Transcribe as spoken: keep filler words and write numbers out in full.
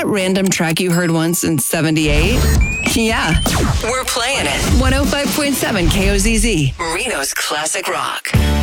that random track you heard once in seventy-eight? Yeah. We're playing it. one oh five point seven K O Z Z, Reno's Classic Rock.